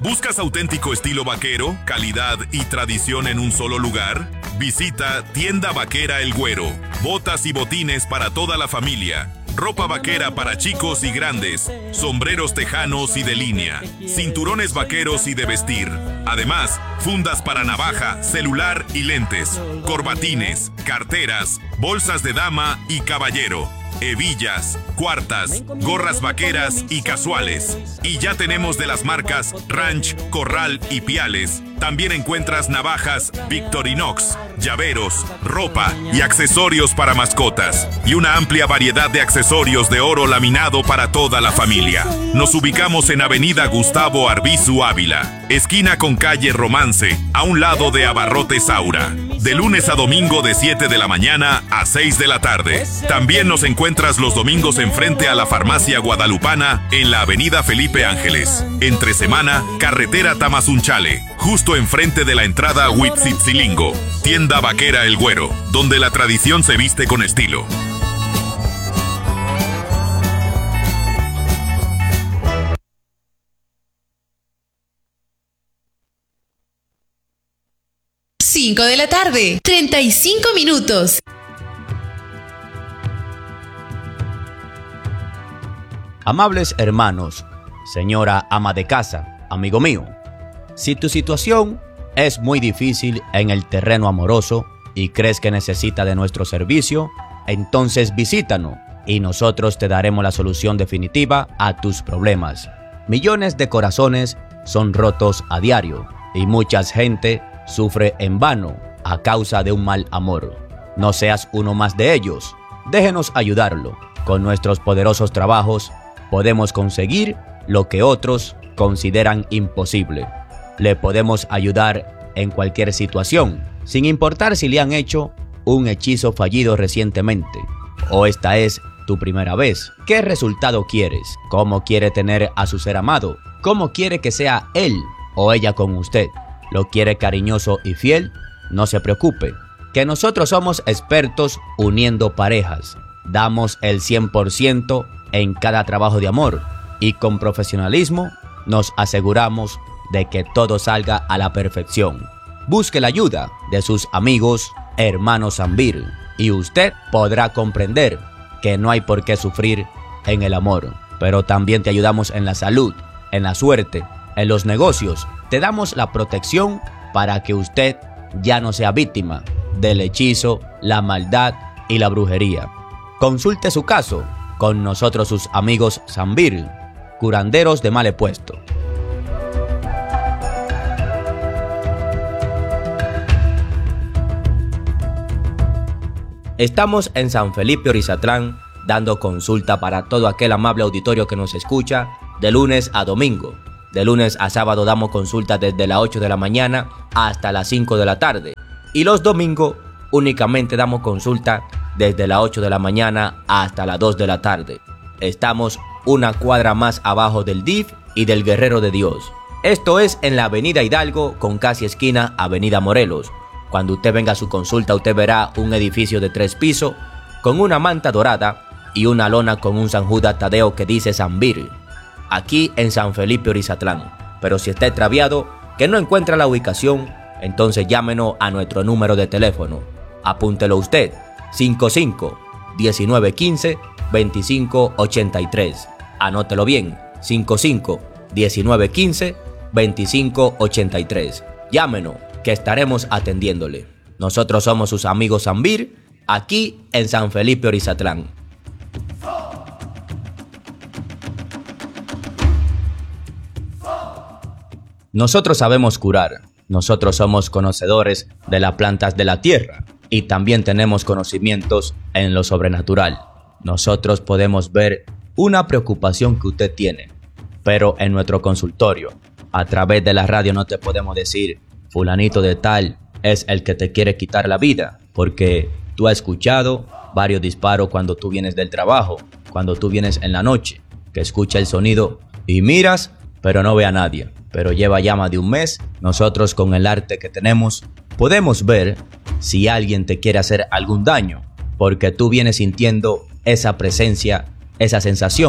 ¿Buscas auténtico estilo vaquero, calidad y tradición en un solo lugar? Visita Tienda Vaquera El Güero. Botas y botines para toda la familia. Ropa vaquera para chicos y grandes, sombreros tejanos y de línea, cinturones vaqueros y de vestir. Además, fundas para navaja, celular y lentes, corbatines, carteras, bolsas de dama y caballero, hebillas, cuartas, gorras vaqueras y casuales. Y ya tenemos de las marcas Ranch, Corral y Piales. También encuentras navajas Victorinox, llaveros, ropa y accesorios para mascotas. Y una amplia variedad de accesorios de oro laminado para toda la familia. Nos ubicamos en Avenida Gustavo Arbizu Ávila, esquina con calle Romance, a un lado de Abarrotes Saura. De lunes a domingo de 7 de la mañana a 6 de la tarde. También nos encuentras los domingos enfrente a la Farmacia Guadalupana en la Avenida Felipe Ángeles. Entre semana, carretera Tamazunchale, justo enfrente de la entrada a Huitzitzilingo. Tienda Vaquera El Güero, donde la tradición se viste con estilo. Cinco de la tarde, 35 minutos. Amables hermanos, señora ama de casa, amigo mío, si tu situación es muy difícil en el terreno amoroso y crees que necesita de nuestro servicio, entonces visítanos y nosotros te daremos la solución definitiva a tus problemas. Millones de corazones son rotos a diario y mucha gente sufre en vano a causa de un mal amor. No seas uno más de ellos. Déjenos ayudarlo. Con nuestros poderosos trabajos podemos conseguir lo que otros consideran imposible. Le podemos ayudar en cualquier situación, sin importar si le han hecho un hechizo fallido recientemente o esta es tu primera vez. ¿Qué resultado quieres? ¿Cómo quiere tener a su ser amado? ¿Cómo quiere que sea él o ella con usted? ¿Lo quiere cariñoso y fiel? No se preocupe, que nosotros somos expertos uniendo parejas. Damos el 100% en cada trabajo de amor y con profesionalismo nos aseguramos de que todo salga a la perfección. Busque la ayuda de sus amigos, hermanos Zambir, y usted podrá comprender que no hay por qué sufrir en el amor. Pero también te ayudamos en la salud, en la suerte, en los negocios. Te damos la protección para que usted ya no sea víctima del hechizo, la maldad y la brujería. Consulte su caso con nosotros, sus amigos Zambir, curanderos de mal puesto. Estamos en San Felipe Orizatlán dando consulta para todo aquel amable auditorio que nos escucha de lunes a domingo. De lunes a sábado damos consulta desde las 8 de la mañana hasta las 5 de la tarde. Y los domingos únicamente damos consulta desde las 8 de la mañana hasta las 2 de la tarde. Estamos una cuadra más abajo del DIF y del Guerrero de Dios. Esto es en la Avenida Hidalgo con casi esquina Avenida Morelos. Cuando usted venga a su consulta, usted verá un edificio de 3 pisos con una manta dorada y una lona con un San Judas Tadeo que dice Zambir. Aquí en San Felipe Orizatlán. Pero si está extraviado, que no encuentra la ubicación, entonces llámenos a nuestro número de teléfono. Apúntelo usted, 55-1915-2583. Anótelo bien, 55-1915-2583. Llámenos, que estaremos atendiéndole. Nosotros somos sus amigos Zambir, aquí en San Felipe Orizatlán. Nosotros sabemos curar, nosotros somos conocedores de las plantas de la tierra y también tenemos conocimientos en lo sobrenatural. Nosotros podemos ver una preocupación que usted tiene, pero en nuestro consultorio, a través de la radio no te podemos decir, fulanito de tal es el que te quiere quitar la vida, porque tú has escuchado varios disparos cuando tú vienes del trabajo, cuando tú vienes en la noche, que escucha el sonido y miras, pero no ve a nadie. Pero lleva ya más de un mes, nosotros con el arte que tenemos, podemos ver si alguien te quiere hacer algún daño, porque tú vienes sintiendo esa presencia, esa sensación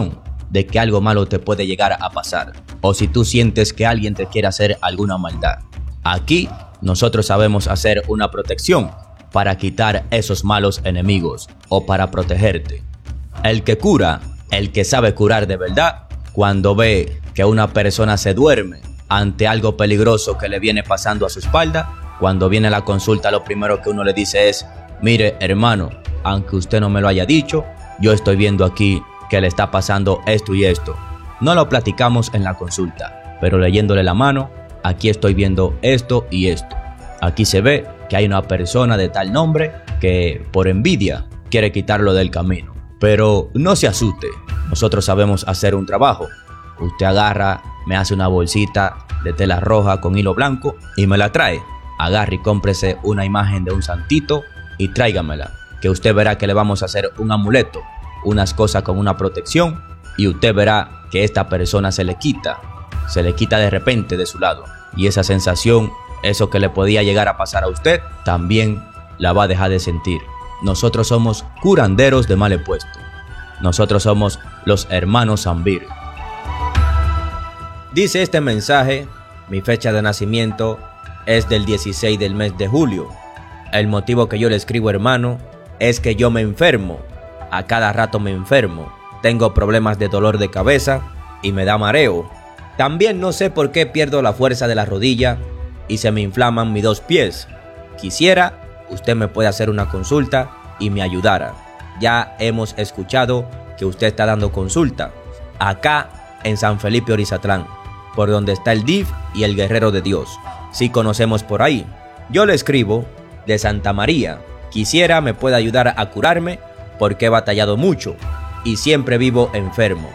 de que algo malo te puede llegar a pasar, o si tú sientes que alguien te quiere hacer alguna maldad. Aquí nosotros sabemos hacer una protección para quitar esos malos enemigos o para protegerte. El que cura, el que sabe curar de verdad, cuando ve que una persona se duerme ante algo peligroso que le viene pasando a su espalda, cuando viene la consulta, lo primero que uno le dice es: mire, hermano, aunque usted no me lo haya dicho, yo estoy viendo aquí que le está pasando esto y esto. No lo platicamos en la consulta, pero leyéndole la mano, aquí estoy viendo esto y esto. Aquí se ve que hay una persona de tal nombre que por envidia quiere quitarlo del camino. Pero no se asuste, nosotros sabemos hacer un trabajo. Usted agarra, me hace una bolsita de tela roja con hilo blanco y me la trae. Agarre y cómprese una imagen de un santito y tráigamela, que usted verá que le vamos a hacer un amuleto, unas cosas con una protección, y usted verá que esta persona se le quita de repente de su lado, y esa sensación, eso que le podía llegar a pasar a usted, también la va a dejar de sentir. Nosotros somos curanderos de mal puesto. Nosotros somos los hermanos Zambir. Dice este mensaje: mi fecha de nacimiento es del 16 del mes de julio. El motivo que yo le escribo, hermano, es que yo me enfermo. A cada rato me enfermo. Tengo problemas de dolor de cabeza y me da mareo. También no sé por qué pierdo la fuerza de la rodilla y se me inflaman mis dos pies. Quisiera usted me puede hacer una consulta y me ayudara. Ya hemos escuchado que usted está dando consulta acá en San Felipe Orizatlán, por donde está el DIF y el Guerrero de Dios. Sí conocemos por ahí. Yo le escribo de Santa María. Quisiera me pueda ayudar a curarme porque he batallado mucho y siempre vivo enfermo.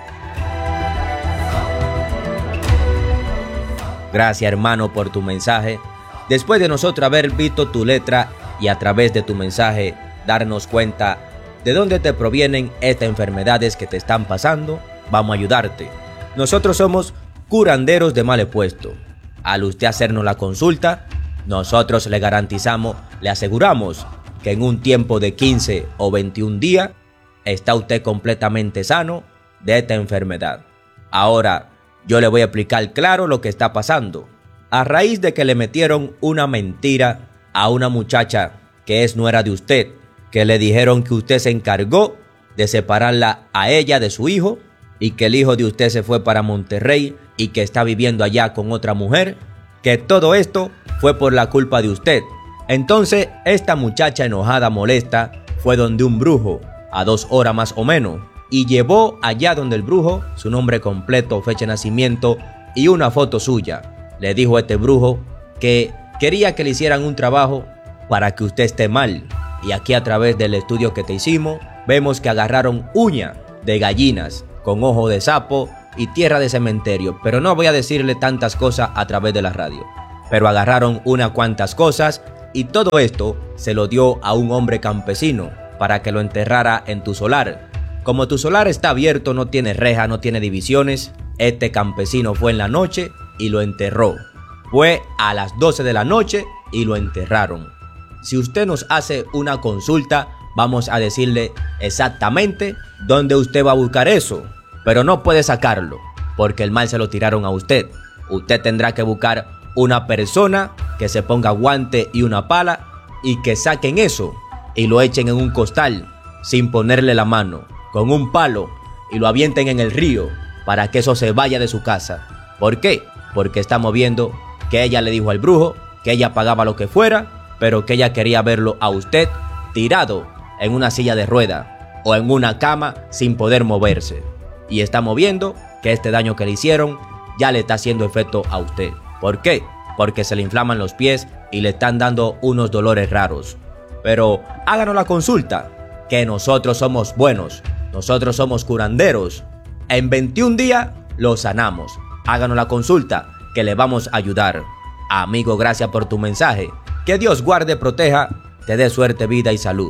Gracias, hermano, por tu mensaje. Después de nosotros haber visto tu letra y a través de tu mensaje darnos cuenta de dónde te provienen estas enfermedades que te están pasando, vamos a ayudarte. Nosotros somos curanderos de mal puesto. Al usted hacernos la consulta, nosotros le garantizamos, le aseguramos que en un tiempo de 15 o 21 días está usted completamente sano de esta enfermedad. Ahora, yo le voy a explicar claro lo que está pasando. A raíz de que le metieron una mentira a una muchacha que es nuera de usted, que le dijeron que usted se encargó de separarla a ella de su hijo y que el hijo de usted se fue para Monterrey y que está viviendo allá con otra mujer, que todo esto fue por la culpa de usted. Entonces, esta muchacha enojada, molesta, fue donde un brujo, a 2 horas más o menos, y llevó allá donde el brujo su nombre completo, fecha de nacimiento y una foto suya. Le dijo a este brujo que quería que le hicieran un trabajo para que usted esté mal. Y aquí a través del estudio que te hicimos, vemos que agarraron uña de gallinas con ojo de sapo y tierra de cementerio. Pero no voy a decirle tantas cosas a través de la radio. Pero agarraron unas cuantas cosas y todo esto se lo dio a un hombre campesino para que lo enterrara en tu solar. Como tu solar está abierto, no tiene reja, no tiene divisiones, este campesino fue en la noche y lo enterró. Fue a las 12 de la noche y lo enterraron. Si usted nos hace una consulta, vamos a decirle exactamente dónde usted va a buscar eso. Pero no puede sacarlo, porque el mal se lo tiraron a usted. Usted tendrá que buscar una persona que se ponga guante y una pala y que saquen eso y lo echen en un costal sin ponerle la mano, con un palo, y lo avienten en el río para que eso se vaya de su casa. ¿Por qué? Porque estamos viendo que ella le dijo al brujo que ella pagaba lo que fuera, pero que ella quería verlo a usted tirado en una silla de rueda o en una cama sin poder moverse. Y estamos viendo que este daño que le hicieron ya le está haciendo efecto a usted. ¿Por qué? Porque se le inflaman los pies y le están dando unos dolores raros. Pero háganos la consulta, que nosotros somos buenos, nosotros somos curanderos. En 21 días lo sanamos. Háganos la consulta, que le vamos a ayudar. Amigo, gracias por tu mensaje. Que Dios guarde, proteja, te dé suerte, vida y salud.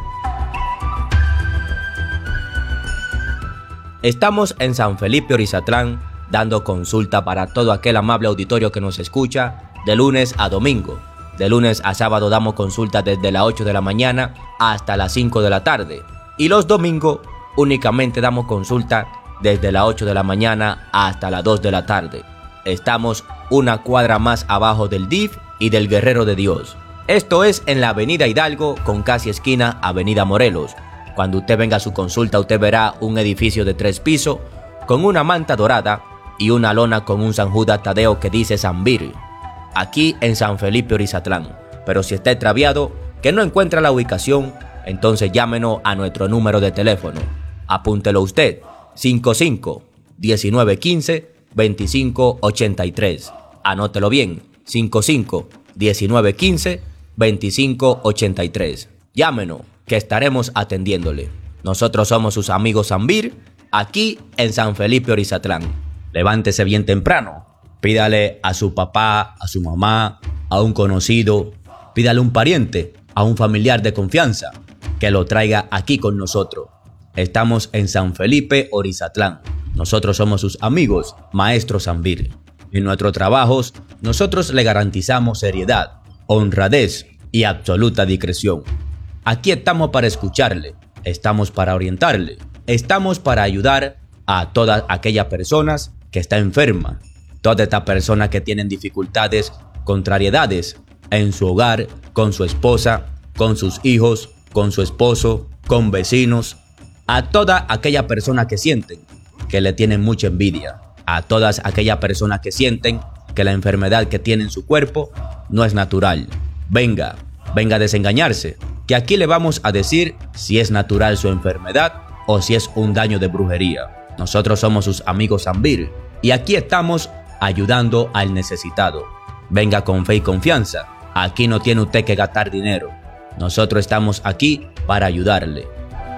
Estamos en San Felipe Orizatlán dando consulta para todo aquel amable auditorio que nos escucha de lunes a domingo. De lunes a sábado damos consulta desde las 8 de la mañana hasta las 5 de la tarde. Y los domingos únicamente damos consulta desde las 8 de la mañana hasta las 2 de la tarde. Estamos una cuadra más abajo del DIF y del Guerrero de Dios. Esto es en la Avenida Hidalgo con casi esquina Avenida Morelos. Cuando usted venga a su consulta, usted verá un edificio de 3 pisos con una manta dorada y una lona con un San Judas Tadeo que dice Sanvir, aquí en San Felipe Orizatlán. Pero si está extraviado, que no encuentra la ubicación, entonces llámenos a nuestro número de teléfono. Apúntelo usted, 55-1915-2583. Anótelo bien, 55-1915-2583. Llámenos, que estaremos atendiéndole. Nosotros somos sus amigos Sanvir, aquí en San Felipe Orizatlán. Levántese bien temprano, pídale a su papá, a su mamá, a un conocido, pídale a un pariente, a un familiar de confianza, que lo traiga aquí con nosotros. Estamos en San Felipe Orizatlán. Nosotros somos sus amigos, Maestro Sanvir. En nuestros trabajos, nosotros le garantizamos seriedad, honradez y absoluta discreción. Aquí estamos para escucharle, estamos para orientarle, estamos para ayudar a todas aquellas personas que están enfermas, todas estas personas que tienen dificultades, contrariedades en su hogar, con su esposa, con sus hijos, con su esposo, con vecinos, a todas aquellas personas que sienten que le tienen mucha envidia, a todas aquellas personas que sienten que la enfermedad que tiene en su cuerpo no es natural. Venga a desengañarse, que aquí le vamos a decir si es natural su enfermedad o si es un daño de brujería. Nosotros somos sus amigos Sanvir y aquí estamos ayudando al necesitado. Venga con fe y confianza. Aquí no tiene usted que gastar dinero. Nosotros estamos aquí para ayudarle.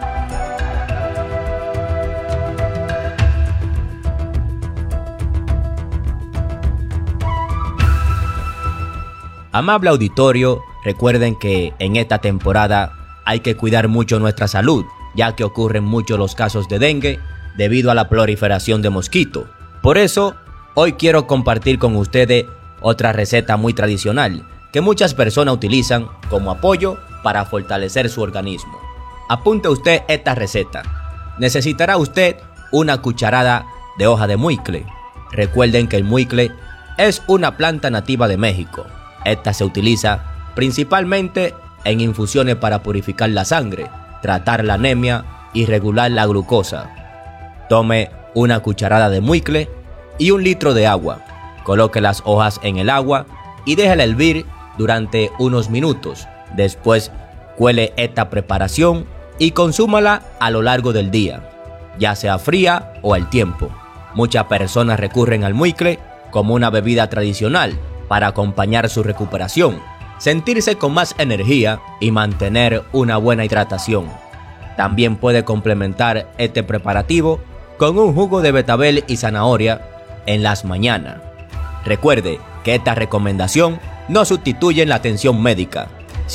Amable auditorio, recuerden que en esta temporada hay que cuidar mucho nuestra salud, ya que ocurren muchos los casos de dengue debido a la proliferación de mosquitos. Por eso, hoy quiero compartir con ustedes otra receta muy tradicional que muchas personas utilizan como apoyo para fortalecer su organismo. Apunte usted esta receta. Necesitará usted una cucharada de hoja de muicle. Recuerden que el muicle es una planta nativa de México. Esta se utiliza principalmente en infusiones para purificar la sangre, tratar la anemia y regular la glucosa. Tome una cucharada de muicle y 1 litro de agua. Coloque las hojas en el agua y déjela hervir durante unos minutos. Después, cuele esta preparación y consúmala a lo largo del día, ya sea fría o al tiempo. Muchas personas recurren al muicle como una bebida tradicional para acompañar su recuperación, sentirse con más energía y mantener una buena hidratación. También puede complementar este preparativo con un jugo de betabel y zanahoria en las mañanas. Recuerde que esta recomendación no sustituye la atención médica.